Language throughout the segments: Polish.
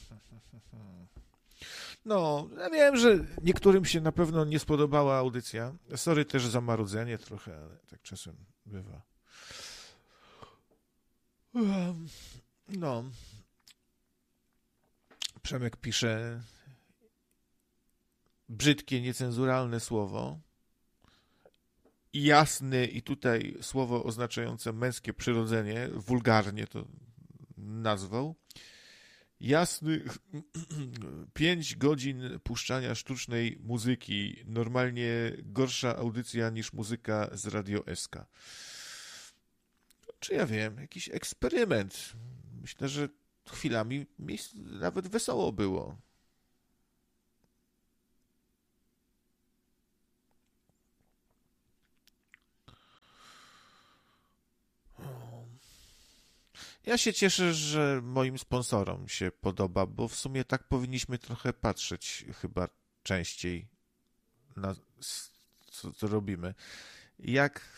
No, ja wiem, że niektórym się na pewno nie spodobała audycja. Sorry też za marudzenie trochę, ale tak czasem bywa. No, Przemek pisze brzydkie, niecenzuralne słowo. Jasny i tutaj słowo oznaczające męskie przyrodzenie, wulgarnie to nazwał. Jasny 5 godzin puszczania sztucznej muzyki. Normalnie gorsza audycja niż muzyka z Radio SK. Czy ja wiem, jakiś eksperyment. Myślę, że chwilami nawet wesoło było. Ja się cieszę, że moim sponsorom się podoba, bo w sumie tak powinniśmy trochę patrzeć chyba częściej na co robimy. Jak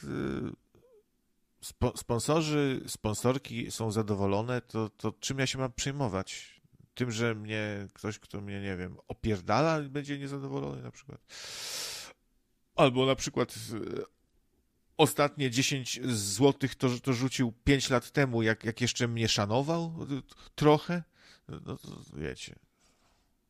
sponsorki są zadowolone, to czym ja się mam przejmować? Tym, że mnie ktoś, kto mnie, nie wiem, opierdala, będzie niezadowolony na przykład. Albo na przykład ostatnie 10 złotych to rzucił 5 lat temu, jak jeszcze mnie szanował trochę. No to wiecie.